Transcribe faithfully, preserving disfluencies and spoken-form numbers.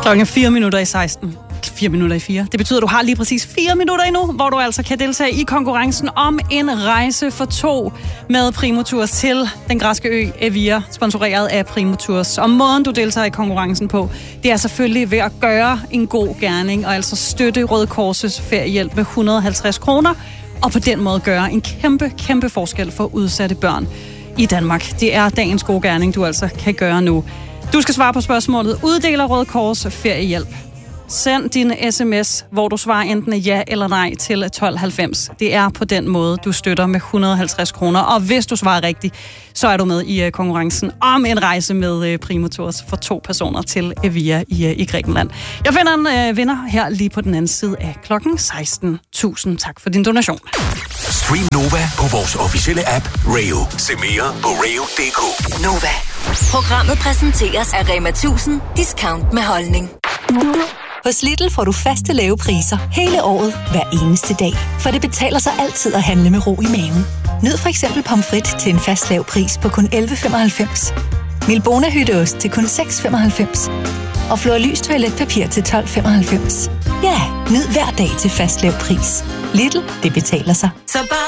Klokken er fire minutter i seksten. Fire minutter i fire. Det betyder, at du har lige præcis fire minutter endnu, hvor du altså kan deltage i konkurrencen om en rejse for to med Primo Tours til den græske ø Evia, sponsoreret af Primo Tours. Og måden, du deltager i konkurrencen på, det er selvfølgelig ved at gøre en god gerning, og altså støtte Røde Kors' feriehjælp med et hundrede og halvtreds kroner, og på den måde gøre en kæmpe, kæmpe forskel for udsatte børn i Danmark. Det er dagens gode gerning, du altså kan gøre nu. Du skal svare på spørgsmålet: uddeler Røde Kors feriehjælp? Send din sms, hvor du svarer enten ja eller nej til tolv halvfems. Det er på den måde, du støtter med et hundrede og halvtreds kroner. Og hvis du svarer rigtigt, så er du med i konkurrencen om en rejse med Primo Tours for to personer til Evia i, i Grækenland. Jeg finder en øh, vinder her lige på den anden side af klokken seksten. Tusind tak for din donation. Stream Nova på vores officielle app Rayo. Se mere på rayo punktum d k. Nova. Programmet præsenteres af Rema tusind. Discount med holdning. Hos Lidl får du faste lave priser hele året, hver eneste dag. For det betaler sig altid at handle med ro i maven. Nyd for eksempel pomfrit til en fast lav pris på kun elleve femoghalvfems. Milbona hytteost til kun seks femoghalvfems. Og Flor Lys toiletpapir til tolv femoghalvfems. Ja, nyd hver dag til fast lav pris. Lidl, det betaler sig. Så bare